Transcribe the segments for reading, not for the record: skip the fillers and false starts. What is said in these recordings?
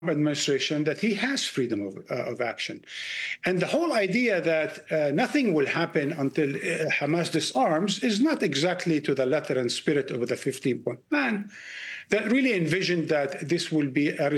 administration that he has freedom of action. And the whole idea that nothing will happen until Hamas disarms is not exactly to the letter and spirit of the 15-point plan that really envisioned that this will be a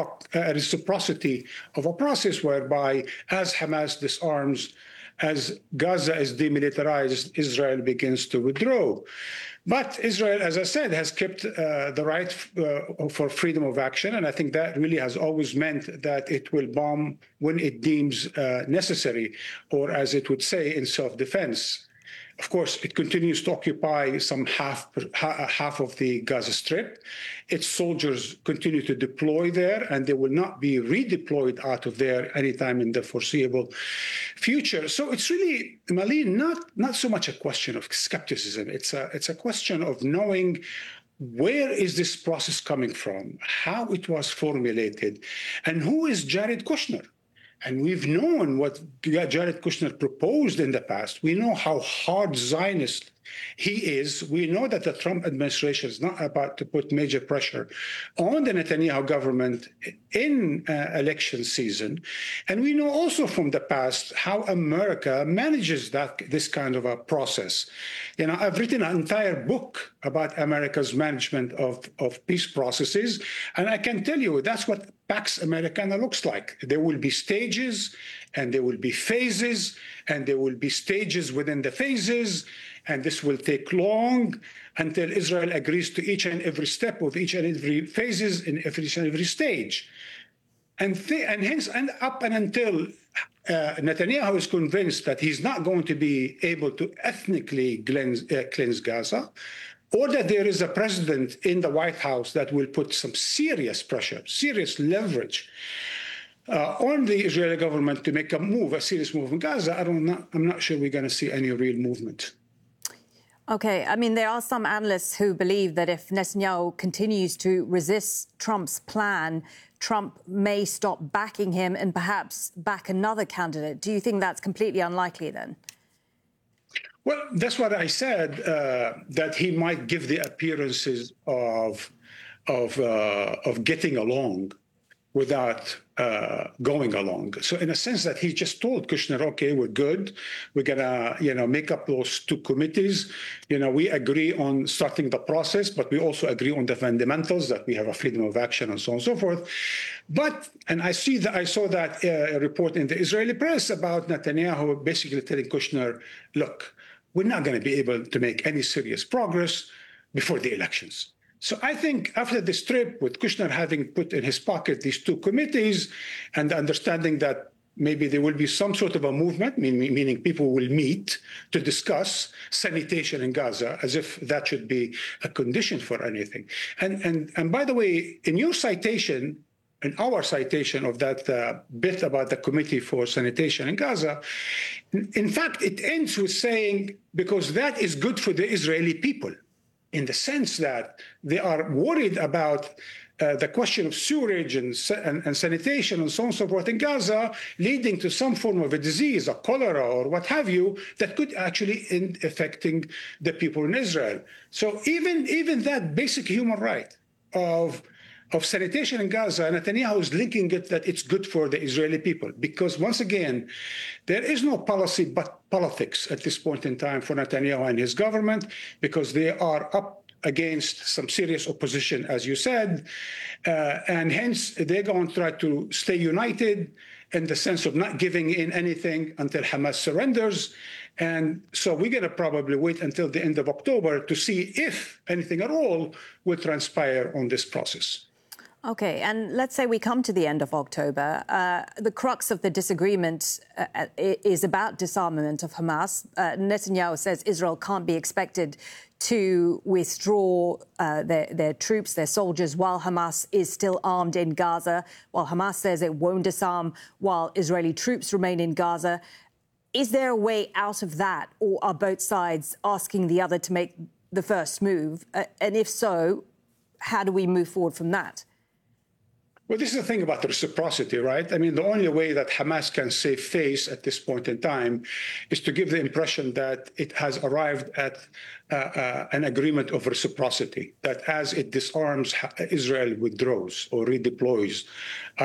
reciprocity of a process whereby as Hamas disarms, as Gaza is demilitarized, Israel begins to withdraw. But Israel, as I said, has kept the right for freedom of action. And I think that really has always meant that it will bomb when it deems necessary, or as it would say, in self-defense. Of course, it continues to occupy some half of the Gaza Strip. Its soldiers continue to deploy there, and they will not be redeployed out of there anytime in the foreseeable future. So it's really, Malin, not so much a question of skepticism. It's a question of knowing where is this process coming from, how it was formulated, and who is Jared Kushner. And we've known what Jared Kushner proposed in the past. We know how hard Zionist he is. We know that the Trump administration is not about to put major pressure on the Netanyahu government in election season. And we know also from the past how America manages this kind of a process. You know, I've written an entire book about America's management of peace processes. And I can tell you that's what Pax Americana looks like. There will be stages, and there will be phases, and there will be stages within the phases, and this will take long until Israel agrees to each and every step of each and every phases in each and every stage. And hence, and up and until Netanyahu is convinced that he's not going to be able to ethnically cleanse Gaza, or that there is a president in the White House that will put some serious pressure, serious leverage on the Israeli government to make a serious move in Gaza, I'm not sure we're going to see any real movement. Okay, I mean, there are some analysts who believe that if Netanyahu continues to resist Trump's plan, Trump may stop backing him and perhaps back another candidate. Do you think that's completely unlikely then? Well, that's what I said, that he might give the appearances of getting along without going along. So in a sense that he just told Kushner, okay, we're good. We're going to, make up those two committees. We agree on starting the process, but we also agree on the fundamentals that we have a freedom of action and so on and so forth. But, and I saw that report in the Israeli press about Netanyahu basically telling Kushner, look, we're not going to be able to make any serious progress before the elections. So I think after this trip, with Kushner having put in his pocket these two committees and the understanding that maybe there will be some sort of a movement, meaning people will meet to discuss sanitation in Gaza, as if that should be a condition for anything. And by the way, in your citation, in our citation of that bit about the Committee for Sanitation in Gaza, in fact, it ends with saying, because that is good for the Israeli people, in the sense that they are worried about the question of sewerage and sanitation and so on and so forth in Gaza, leading to some form of a disease, a cholera or what have you, that could actually end affecting the people in Israel. So even that basic human right of sanitation in Gaza, Netanyahu is linking it that it's good for the Israeli people. Because once again, there is no policy but politics at this point in time for Netanyahu and his government, because they are up against some serious opposition, as you said, and hence they're going to try to stay united in the sense of not giving in anything until Hamas surrenders. And so we're going to probably wait until the end of October to see if anything at all will transpire on this process. OK, and let's say we come to the end of October. The crux of the disagreement is about disarmament of Hamas. Netanyahu says Israel can't be expected to withdraw their troops, their soldiers, while Hamas is still armed in Gaza, while Hamas says it won't disarm while Israeli troops remain in Gaza. Is there a way out of that, or are both sides asking the other to make the first move? And if so, how do we move forward from that? Well, this is the thing about reciprocity, right? I mean, the only way that Hamas can save face at this point in time is to give the impression that it has arrived at an agreement of reciprocity, that as it disarms, Israel withdraws or redeploys.